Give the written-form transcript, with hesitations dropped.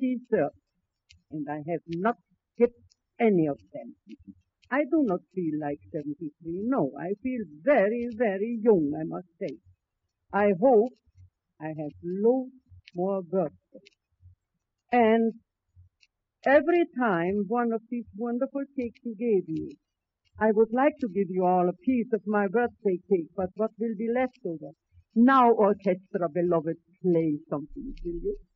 desserts, and I have not skipped any of them. I do not feel like 73. No, I feel very, very young, I must say. I hope I have loads more birthdays. And every time one of these wonderful cakes you gave me, I would like to give you all a piece of my birthday cake, but what will be left over? Now, orchestra beloved, play something, will you?